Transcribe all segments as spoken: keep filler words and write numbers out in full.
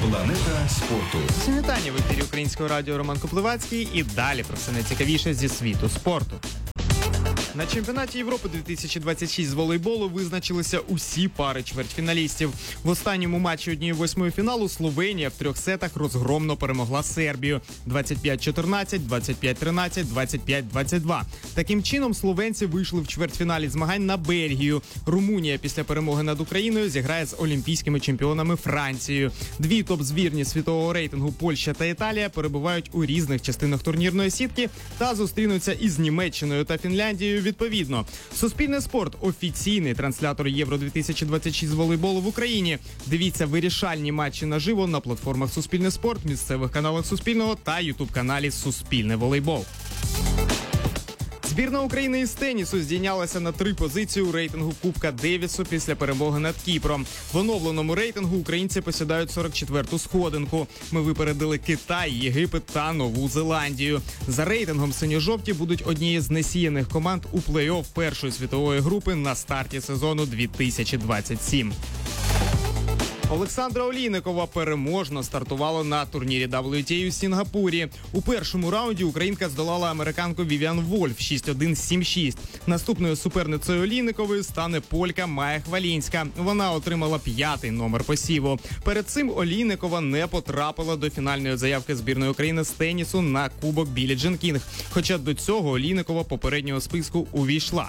Планета спорту. Всім вітання, в ефірі Українського радіо Роман Коплевацький і далі про все найцікавіше зі світу спорту. На чемпіонаті Європи дві тисячі двадцять шість з волейболу визначилися усі пари чвертьфіналістів. В останньому матчі однієї восьмої фіналу Словенія в трьох сетах розгромно перемогла Сербію двадцять п'ять чотирнадцять, двадцять п'ять тринадцять, двадцять п'ять двадцять два. Таким чином, словенці вийшли в чвертьфіналі змагань на Бельгію. Румунія після перемоги над Україною зіграє з олімпійськими чемпіонами Францією. Дві топ-збірні світового рейтингу Польща та Італія перебувають у різних частинах турнірної сітки та зустрінуться із Німеччиною та Фінляндією відповідно. Суспільне спорт – офіційний транслятор Євро дві тисячі двадцять шість з волейболу в Україні. Дивіться вирішальні матчі наживо на платформах Суспільне спорт, місцевих каналах Суспільного та ютуб-каналі Суспільне волейбол. Збірна України із тенісу здійнялася на три позиції у рейтингу Кубка Девісу після перемоги над Кіпром. В оновленому рейтингу українці посідають сорок четверту сходинку. Ми випередили Китай, Єгипет та Нову Зеландію. За рейтингом синьо-жовті будуть однією з несіяних команд у плей-офф першої світової групи на старті сезону дві тисячі двадцять сім. Олександра Олійникова переможно стартувала на турнірі дабл ю ті ей у Сінгапурі. У першому раунді українка здолала американку Вівіан Вольф шість один сім шість. Наступною суперницею Олійникової стане полька Майя Хвалінська. Вона отримала п'ятий номер посіву. Перед цим Олійникова не потрапила до фінальної заявки збірної України з тенісу на Кубок Біллі Джін Кінг. Хоча до цього Олійникова попереднього списку увійшла.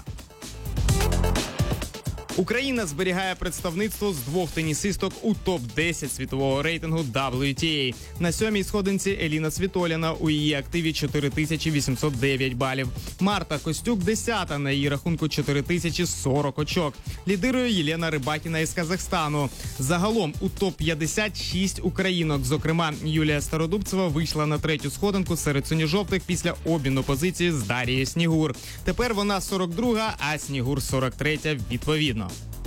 Україна зберігає представництво з двох тенісисток у топ десять світового рейтингу дабл ю ті ей. На сьомій сходинці Еліна Світоліна, у її активі чотири тисячі вісімсот дев'ять балів. Марта Костюк десята, на її рахунку чотири тисячі сорок очок. Лідирує Єлена Рибакіна із Казахстану. Загалом у топ п'ятдесят шість українок, зокрема Юлія Стародубцева, вийшла на третю сходинку серед синьо-жовтих після обміну позиції з Дарією Снігур. Тепер вона сорок друга, а Снігур сорок третя відповідно.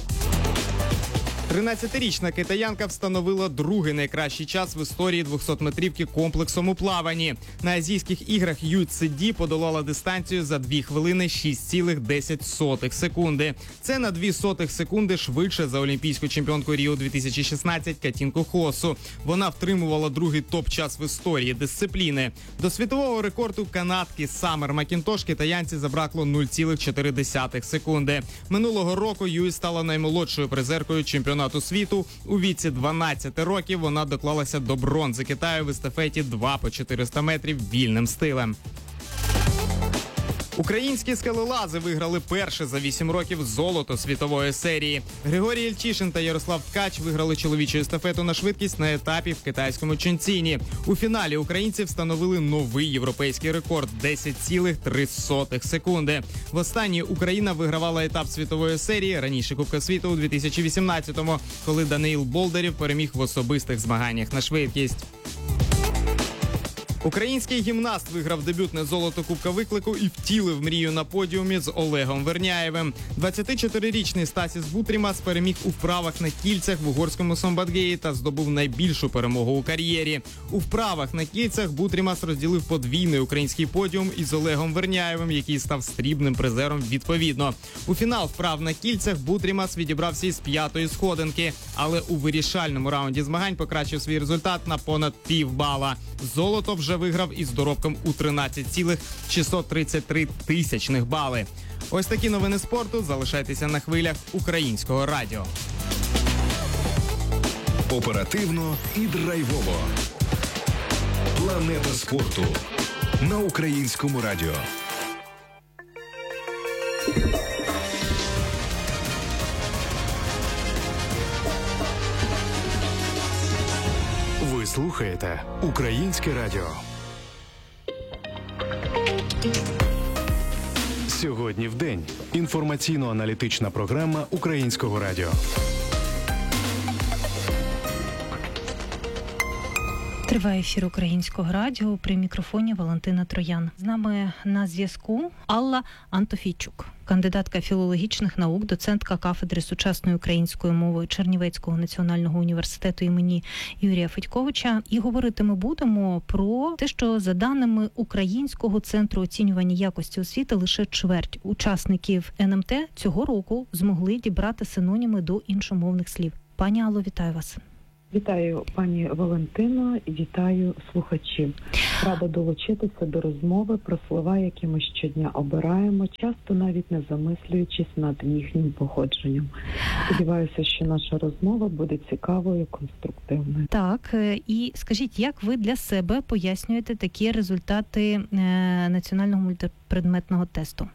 тринадцятирічна китаянка встановила другий найкращий час в історії двохсотметрівки комплексом у плаванні. На Азійських іграх Ю Ци Ді подолала дистанцію за дві хвилини шість цілих десять сотих секунди. Це на дві сотих секунди швидше за олімпійську чемпіонку Ріо дві тисячі шістнадцять Катінку Хосу. Вона втримувала другий топ-час в історії дисципліни. До світового рекорду канадки Саммер Макінтош китаянці забракло нуль цілих чотири десятих секунди. Минулого року Юй стала наймолодшою призеркою чемпіонату світу. У віці дванадцяти років вона доклалася до бронзи Китаю в естафеті два по чотириста метрів вільним стилем. Українські скелелази виграли перше за вісім років золото світової серії. Григорій Ільчишин та Ярослав Ткач виграли чоловічу естафету на швидкість на етапі в китайському Чунціні. У фіналі українці встановили новий європейський рекорд – десять цілих три сотих секунди. Востаннє Україна вигравала етап світової серії, раніше Кубка світу у дві тисячі вісімнадцятому, коли Даниїл Болдерів переміг в особистих змаганнях на швидкість. Український гімнаст виграв дебютне золото Кубка виклику і втілив мрію на подіумі з Олегом Верняєвим. двадцятичотирирічний Стасіс Бутрімас переміг у вправах на кільцях в угорському Сомбатгеї та здобув найбільшу перемогу у кар'єрі. У вправах на кільцях Бутрімас розділив подвійний український подіум із Олегом Верняєвим, який став срібним призером відповідно. У фінал вправ на кільцях Бутрімас відібрався із п'ятої сходинки, але у вирішальному раунді змагань покращив свій результат на понад півбала. Золото вже виграв із доробком у тринадцять цілих шістсот тридцять три тисячних бали. Ось такі новини спорту. Залишайтеся на хвилях Українського радіо. Оперативно і драйвово. Планета спорту на Українському радіо. Ви слухаєте Українське радіо. Сьогодні в день. Інформаційно-аналітична програма Українського радіо. Триває ефір Українського радіо, при мікрофоні Валентина Троян. З нами на зв'язку Алла Антофійчук, кандидатка філологічних наук, доцентка кафедри сучасної української мови Чернівецького національного університету імені Юрія Федьковича. І говорити ми будемо про те, що за даними Українського центру оцінювання якості освіти, лише чверть учасників ен ем те цього року змогли дібрати синоніми до іншомовних слів. Пані Алло, вітаю вас. Вітаю, пані Валентино, і вітаю слухачів. Рада долучитися до розмови про слова, які ми щодня обираємо, часто навіть не замислюючись над їхнім походженням. Сподіваюся, що наша розмова буде цікавою, конструктивною. Так, і скажіть, як ви для себе пояснюєте такі результати національного мультипредметного тесту?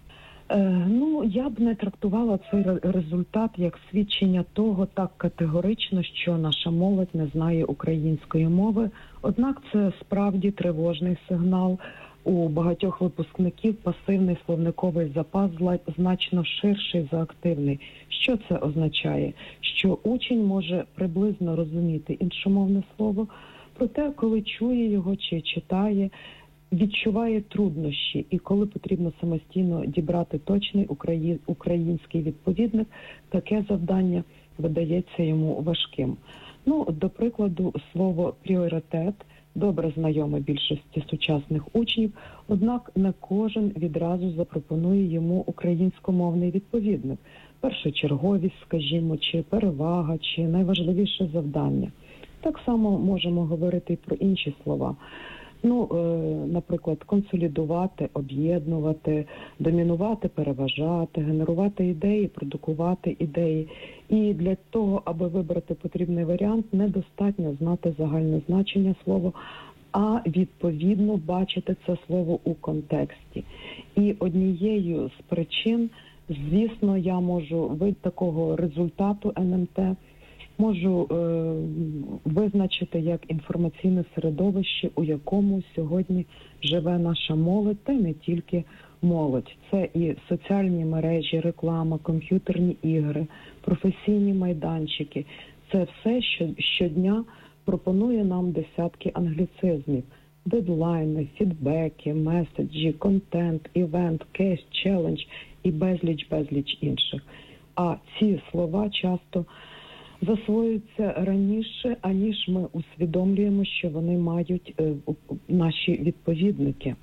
Ну, я б не трактувала цей результат як свідчення того так категорично, що наша молодь не знає української мови. Однак це справді тривожний сигнал. У багатьох випускників пасивний словниковий запас значно ширший за активний. Що це означає? Що учень може приблизно розуміти іншомовне слово, проте, коли чує його чи читає, відчуває труднощі, і коли потрібно самостійно дібрати точний український відповідник, таке завдання видається йому важким. Ну, до прикладу, слово «пріоритет» добре знайоме більшості сучасних учнів, однак не кожен відразу запропонує йому українськомовний відповідник. Першочерговість, скажімо, чи перевага, чи найважливіше завдання. Так само можемо говорити і про інші слова. Ну, е, наприклад, консолідувати, об'єднувати, домінувати, переважати, генерувати ідеї, продукувати ідеї. І для того, аби вибрати потрібний варіант, недостатньо знати загальне значення слова, а відповідно бачити це слово у контексті. І однією з причин, звісно, я можу від такого результату ен ем те можу е, визначити як інформаційне середовище, у якому сьогодні живе наша молодь, та й не тільки молодь. Це і соціальні мережі, реклама, комп'ютерні ігри, професійні майданчики. Це все, що щодня пропонує нам десятки англіцизмів. Дедлайни, фідбеки, меседжі, контент, івент, кейс, челендж і безліч-безліч інших. А ці слова часто засвоюються раніше, аніж ми усвідомлюємо, що вони мають е, наші відповідники.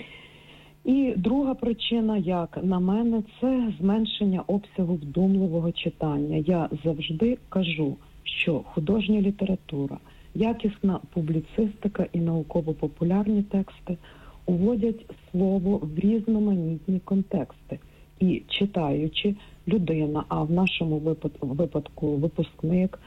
І друга причина, як на мене, це зменшення обсягу вдумливого читання. Я завжди кажу, що художня література, якісна публіцистика і науково-популярні тексти уводять слово в різноманітні контексти. І читаючи, людина, а в нашому випадку випускник,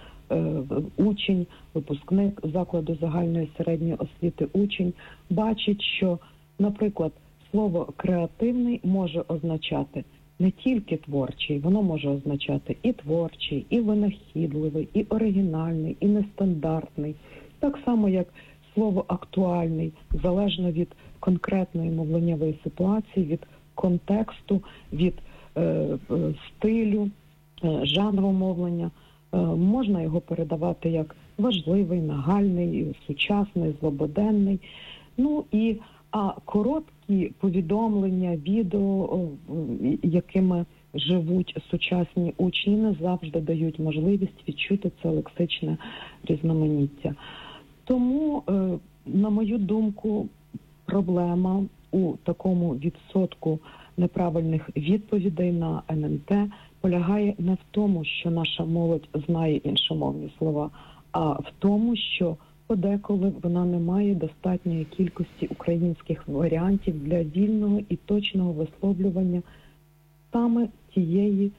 учень, випускник закладу загальної середньої освіти учень, бачить, що, наприклад, слово «креативний» може означати не тільки творчий, воно може означати і творчий, і винахідливий, і оригінальний, і нестандартний. Так само, як слово «актуальний», залежно від конкретної мовленнєвої ситуації, від контексту, від е, е, стилю, е, жанру мовлення. Е, можна його передавати як важливий, нагальний, сучасний, злободенний. Ну і а короткі повідомлення, відео, е, якими живуть сучасні учні, не завжди дають можливість відчути це лексичне різноманіття. Тому, е, на мою думку, проблема у такому відсотку неправильних відповідей на ен ем те полягає не в тому, що наша молодь знає іншомовні слова, а в тому, що подеколи вона не має достатньої кількості українських варіантів для вільного і точного висловлювання саме тієї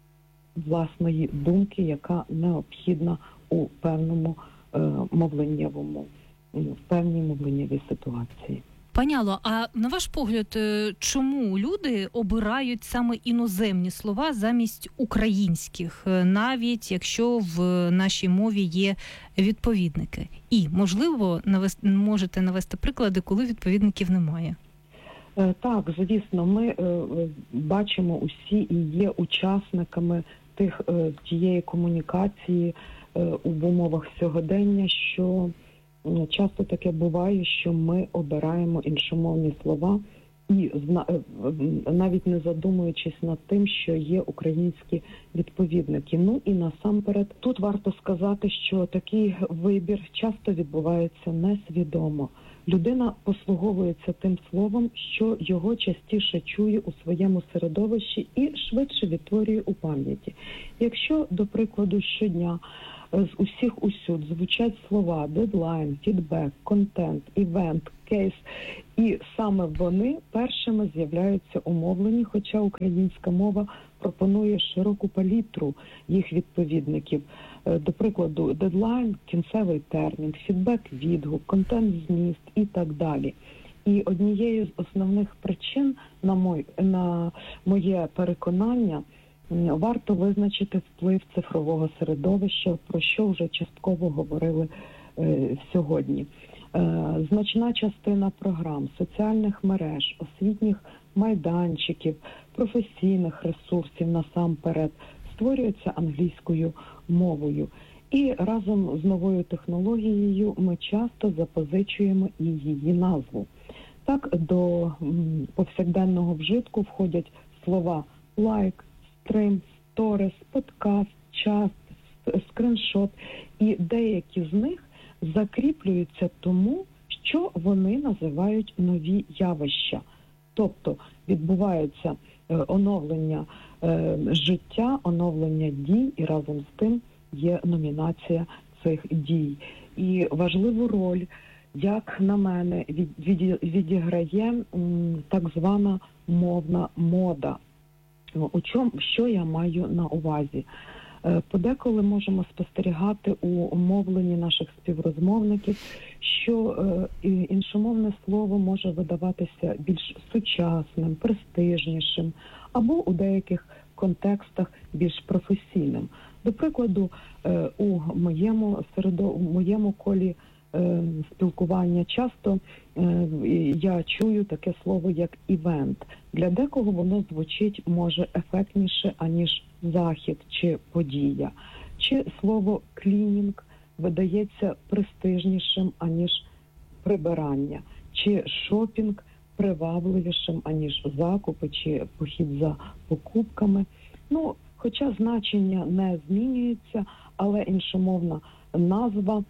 власної думки, яка необхідна у певному е, мовленнєвому, в певній мовленнєвій ситуації. Пані Алло, а на ваш погляд, чому люди обирають саме іноземні слова замість українських, навіть якщо в нашій мові є відповідники? І, можливо, навести, можете навести приклади, коли відповідників немає? Так, звісно, ми бачимо усі і є учасниками тих, тієї комунікації в умовах сьогодення, що часто таке буває, що ми обираємо іншомовні слова і навіть не задумуючись над тим, що є українські відповідники. Ну і насамперед тут варто сказати, що такий вибір часто відбувається несвідомо. Людина послуговується тим словом, що його частіше чує у своєму середовищі і швидше відтворює у пам'яті. Якщо, до прикладу, щодня з усіх усюд звучать слова дедлайн, фідбек, контент, івент, кейс. І саме вони першими з'являються у мовленні, хоча українська мова пропонує широку палітру їх відповідників. До прикладу, дедлайн – кінцевий термін, фідбек – відгук, контент – зміст і так далі. І однією з основних причин, на, мой, на моє переконання, варто визначити вплив цифрового середовища, про що вже частково говорили е, сьогодні. Е, значна частина програм, соціальних мереж, освітніх майданчиків, професійних ресурсів насамперед створюється англійською мовою. І разом з новою технологією ми часто запозичуємо і її назву. Так, до м, повсякденного вжитку входять слова лайк, стрим, сторіс, подкаст, чат, скріншот. І деякі з них закріплюються тому, що вони називають нові явища. Тобто відбувається е, оновлення е, життя, оновлення дій, і разом з тим є номінація цих дій. І важливу роль, як на мене, від, від, відіграє м, так звана мовна мода. У чому, що я маю на увазі? Е, подеколи можемо спостерігати у мовленні наших співрозмовників, що е, іншомовне слово може видаватися більш сучасним, престижнішим, або у деяких контекстах більш професійним. До прикладу, е, у моєму середо, у моєму колі е, спілкування часто е, я чую таке слово, як івент. Для декого воно звучить, може, ефектніше, аніж захід чи подія. Чи слово клінінг видається престижнішим, аніж прибирання. Чи шопінг привабливішим, аніж закупи, чи похід за покупками. Ну, хоча значення не змінюється, але іншомовна назва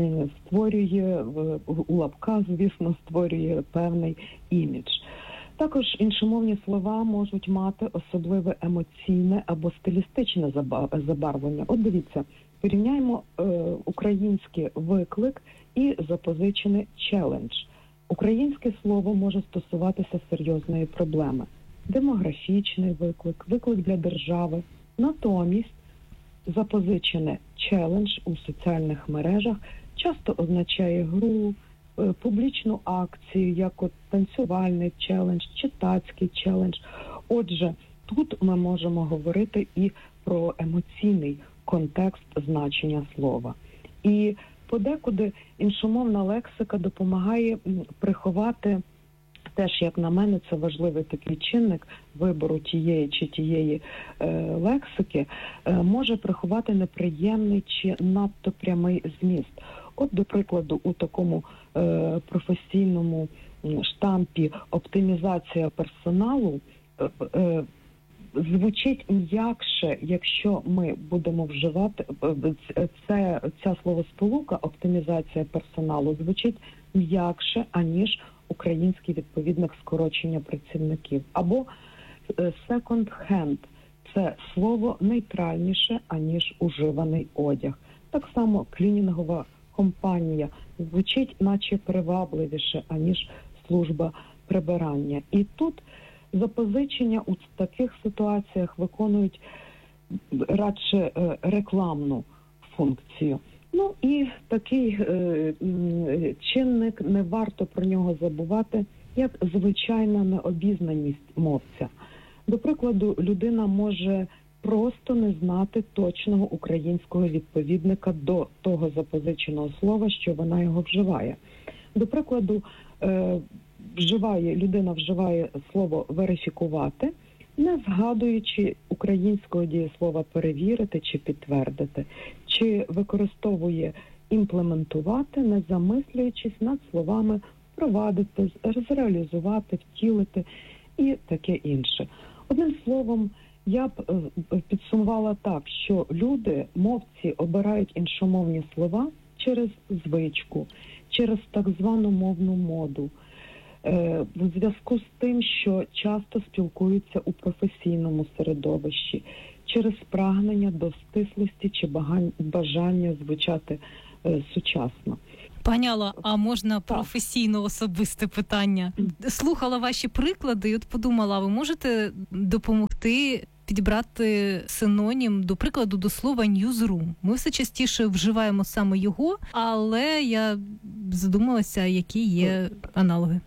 створює, у лапках, звісно, створює певний імідж. Також іншомовні слова можуть мати особливе емоційне або стилістичне забарвлення. От дивіться, порівняємо е, український виклик і запозичений челендж. Українське слово може стосуватися серйозної проблеми. Демографічний виклик, виклик для держави. Натомість запозичене челендж у соціальних мережах часто означає гру, публічну акцію, як от танцювальний челендж, читацький челендж. Отже, тут ми можемо говорити і про емоційний контекст значення слова. І подекуди іншомовна лексика допомагає приховати, теж, як на мене, це важливий такий чинник вибору тієї чи тієї е, лексики, е, може приховати неприємний чи надто прямий зміст. От, до прикладу, у такому е, професійному штампі «оптимізація персоналу» е, е, звучить м'якше, якщо ми будемо вживати, це, ця словосполука «оптимізація персоналу» звучить м'якше, аніж український відповідник скорочення працівників. Або «second hand» – це слово нейтральніше, аніж уживаний одяг. Так само клінінгова компанія звучить наче привабливіше, аніж служба прибирання. І тут запозичення у таких ситуаціях виконують радше рекламну функцію. Ну і такий е, чинник, не варто про нього забувати, як звичайна необізнаність мовця. До прикладу, людина може просто не знати точного українського відповідника до того запозиченого слова, що вона його вживає. До прикладу, е, вживає, людина вживає слово «верифікувати», не згадуючи українського дієслова «перевірити» чи «підтвердити», чи використовує «імплементувати», не замислюючись над словами «впровадити», «зреалізувати», «втілити» і таке інше. Одним словом, я б підсумувала так, що люди, мовці, обирають іншомовні слова через звичку, через так звану мовну моду, в зв'язку з тим, що часто спілкуються у професійному середовищі, через прагнення до стислості чи багань- бажання звучати е, сучасно. Пані Алло, а можна професійно особисте питання? Слухала ваші приклади і от подумала, ви можете допомогти підібрати синонім, до прикладу, до слова «newsroom». Ми все частіше вживаємо саме його, але я задумалася, які є аналоги.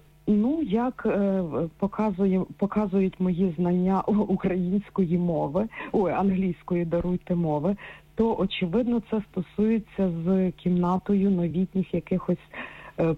Ну, як е, показує, показують мої знання української мови, ой, англійської, даруйте, мови, то, очевидно, це стосується з кімнатою новітніх якихось, е,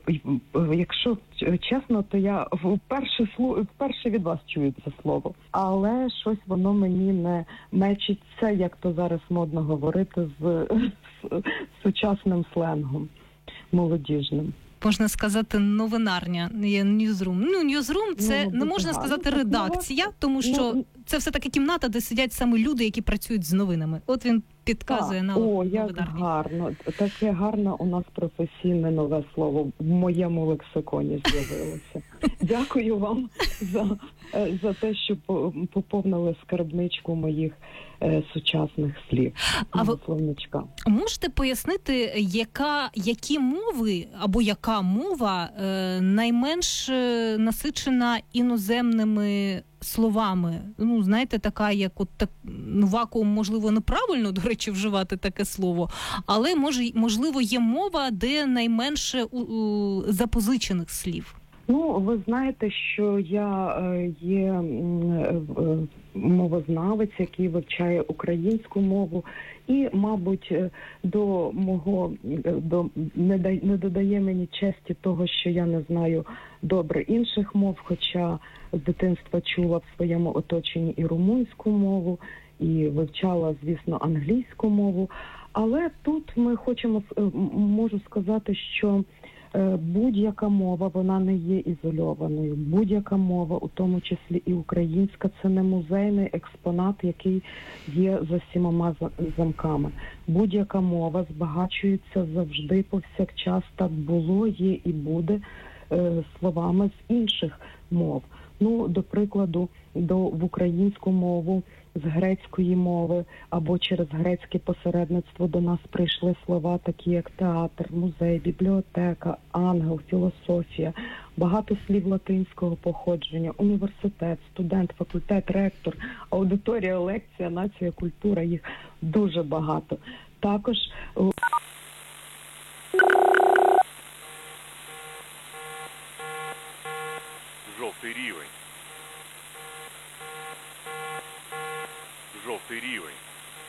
якщо чесно, то я вперше, вперше від вас чую це слово. Але щось воно мені не мечиться, як то зараз модно говорити, з, з сучасним сленгом молодіжним. Можна сказати, новинарня, ньюзрум. Ну, ньюзрум – це ну, не можна так, сказати ну, редакція, тому що ну, це все-таки кімната, де сидять саме люди, які працюють з новинами. От він підказує на О, як гарно. Таке гарне у нас професійне нове слово в моєму лексиконі з'явилося. Дякую вам за, за те, що поповнили скарбничку моїх е, сучасних слів. А ви словничка. Можете пояснити, яка, які мови або яка мова е, найменш насичена іноземними словами? Ну, знаєте, така, як от так, ну, вакуум, можливо, неправильно, до речі, вживати таке слово, але, може, можливо, є мова, де найменше у, у, запозичених слів. Ну, ви знаєте, що я е, є е, мовознавець, який вивчає українську мову, і, мабуть, до мого до не, дай, не додає мені честі того, що я не знаю добре інших мов, хоча з дитинства чула в своєму оточенні і румунську мову, і вивчала, звісно, англійську мову. Але тут ми хочемо, можу сказати, що будь-яка мова, вона не є ізольованою. Будь-яка мова, у тому числі і українська, це не музейний експонат, який є за сімома замками. Будь-яка мова збагачується завжди, повсякчас, так було, є і буде е, словами з інших мов. Ну, до прикладу, до, в українську мову з грецької мови або через грецьке посередництво до нас прийшли слова такі, як театр, музей, бібліотека, ангел, філософія, багато слів латинського походження, університет, студент, факультет, ректор, аудиторія, лекція, нація, культура, їх дуже багато. Також жовтий рівень. Жовтий рівень.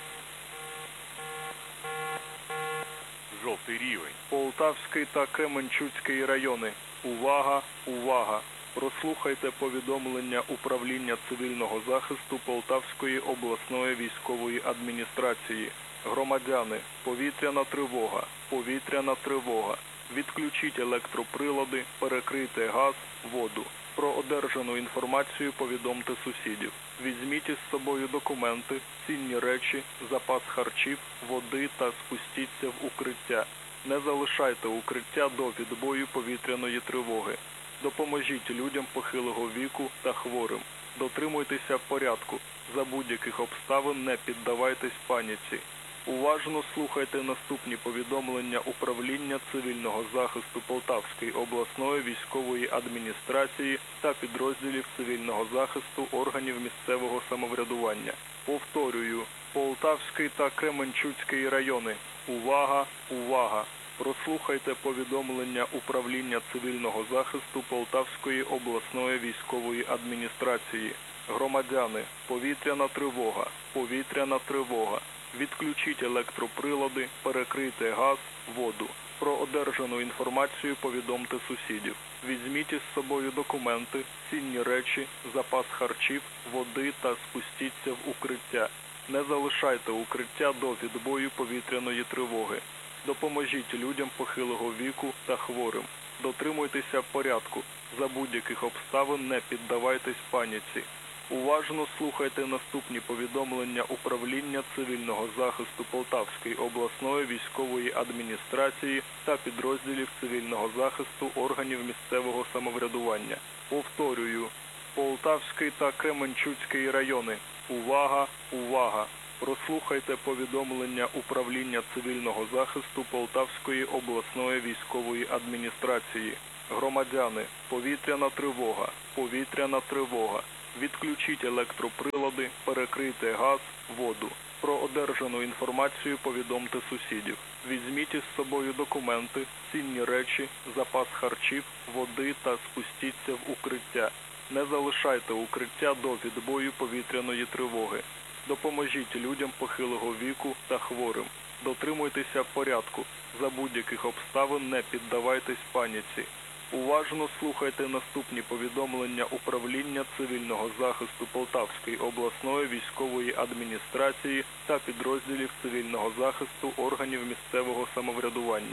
Жовтий рівень. Полтавський та Кременчуцький райони. Увага, увага! Прослухайте повідомлення Управління цивільного захисту Полтавської обласної військової адміністрації. Громадяни, повітряна тривога, повітряна тривога. Відключіть електроприлади, перекрийте газ, воду. Про одержану інформацію повідомте сусідів. Візьміть із собою документи, цінні речі, запас харчів, води та спустіться в укриття. Не залишайте укриття до відбою повітряної тривоги. Допоможіть людям похилого віку та хворим. Дотримуйтеся порядку. За будь-яких обставин не піддавайтесь паніці. Уважно слухайте наступні повідомлення Управління цивільного захисту Полтавської обласної військової адміністрації та підрозділів цивільного захисту органів місцевого самоврядування. Повторюю, Полтавський та Кременчуцький райони. Увага, увага! Прослухайте повідомлення Управління цивільного захисту Полтавської обласної військової адміністрації. Громадяни, повітряна тривога, повітряна тривога. Відключіть електроприлади, перекрийте газ, воду. Про одержану інформацію повідомте сусідів. Візьміть із собою документи, цінні речі, запас харчів, води та спустіться в укриття. Не залишайте укриття до відбою повітряної тривоги. Допоможіть людям похилого віку та хворим. Дотримуйтеся порядку. За будь-яких обставин не піддавайтесь паніці. Уважно слухайте наступні повідомлення Управління цивільного захисту Полтавської обласної військової адміністрації та підрозділів цивільного захисту органів місцевого самоврядування. Повторюю, Полтавський та Кременчуцький райони. Увага, увага! Прослухайте повідомлення Управління цивільного захисту Полтавської обласної військової адміністрації. Громадяни, повітряна тривога, повітряна тривога. Відключіть електроприлади, перекрийте газ, воду. Про одержану інформацію повідомте сусідів. Візьміть із собою документи, цінні речі, запас харчів, води та спустіться в укриття. Не залишайте укриття до відбою повітряної тривоги. Допоможіть людям похилого віку та хворим. Дотримуйтеся порядку. За будь-яких обставин не піддавайтесь паніці. Уважно слухайте наступні повідомлення Управління цивільного захисту Полтавської обласної військової адміністрації та підрозділів цивільного захисту органів місцевого самоврядування.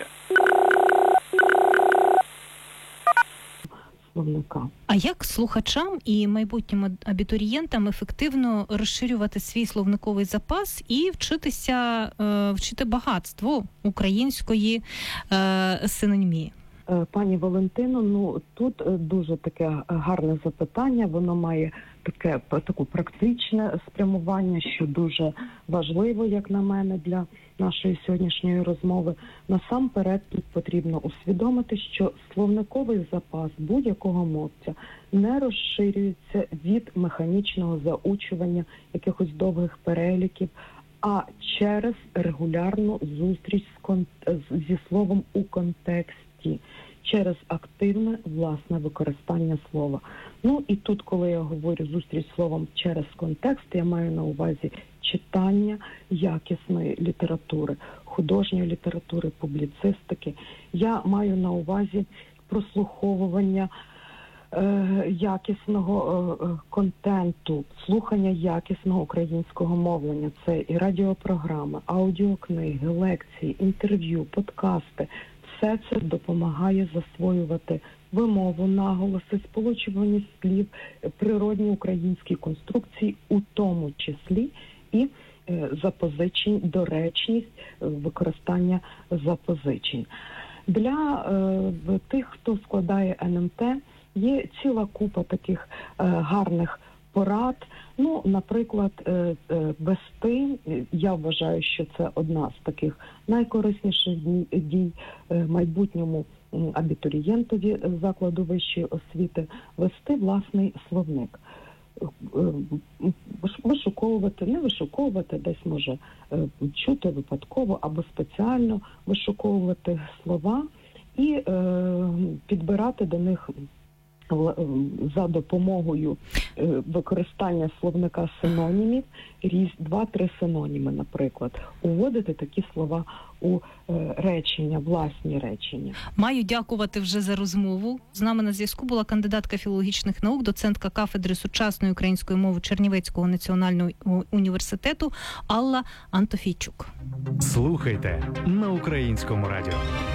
А як слухачам і майбутнім абітурієнтам ефективно розширювати свій словниковий запас і вчитися е, вчити багатству української е, синонімії? Пані Валентино, ну тут дуже таке гарне запитання, воно має таке таку практичне спрямування, що дуже важливо, як на мене, для нашої сьогоднішньої розмови. Насамперед тут потрібно усвідомити, що словниковий запас будь-якого мовця не розширюється від механічного заучування якихось довгих переліків, а через регулярну зустріч з кон... зі словом у контексті, через активне власне використання слова. Ну і тут, коли я говорю зустріч з словом через контекст, я маю на увазі читання якісної літератури, художньої літератури, публіцистики. Я маю на увазі прослуховування е, якісного е, контенту, слухання якісного українського мовлення. Це і радіопрограми, аудіокниги, лекції, інтерв'ю, подкасти. Все це допомагає засвоювати вимову, наголоси, сполучуваність слів, природні українські конструкції, у тому числі і е, запозичень, доречність, використання запозичень. Для е, тих, хто складає ен ем те, є ціла купа таких е, гарних порад. Ну, наприклад, е, е, вести, я вважаю, що це одна з таких найкорисніших дій, дій е, майбутньому абітурієнтові закладу вищої освіти, вести власний словник. Вишуковувати, не вишуковувати, десь може чути випадково або спеціально вишуковувати слова і е, підбирати до них за допомогою використання словника синонімів, різ, два-три синоніми, наприклад, уводити такі слова у речення, власні речення. Маю дякувати вже за розмову. З нами на зв'язку була кандидатка філологічних наук, доцентка кафедри сучасної української мови Чернівецького національного університету Алла Антофійчук. Слухайте на Українському радіо.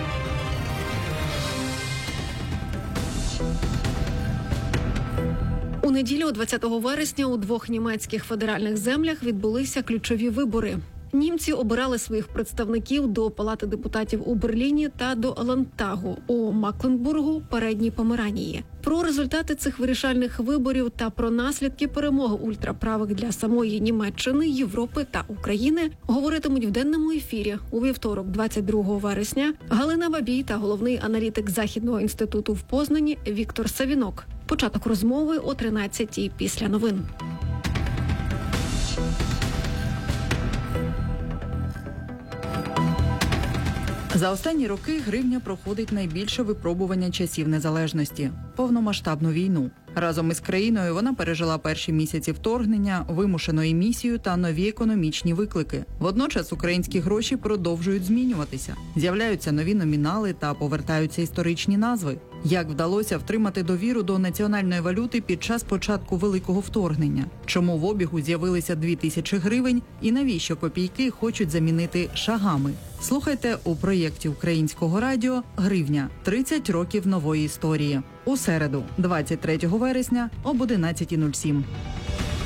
У неділю, двадцятого вересня, у двох німецьких федеральних землях відбулися ключові вибори. Німці обирали своїх представників до Палати депутатів у Берліні та до Ландтагу у Макленбургу, Передній Померанії. Про результати цих вирішальних виборів та про наслідки перемоги ультраправих для самої Німеччини, Європи та України говоритимуть в денному ефірі у вівторок, двадцять другого вересня, Галина Бабій та головний аналітик Західного інституту в Познані Віктор Савінок. Початок розмови о тринадцятій після новин. За останні роки гривня проходить найбільше випробування часів незалежності – повномасштабну війну. Разом із країною вона пережила перші місяці вторгнення, вимушену емісію та нові економічні виклики. Водночас українські гроші продовжують змінюватися. З'являються нові номінали та повертаються історичні назви. Як вдалося втримати довіру до національної валюти під час початку великого вторгнення? Чому в обігу з'явилися дві тисячі гривень і навіщо копійки хочуть замінити шагами? Слухайте у проєкті Українського радіо «Гривня. тридцять років нової історії». У середу, двадцять третього вересня об одинадцятій нуль сім.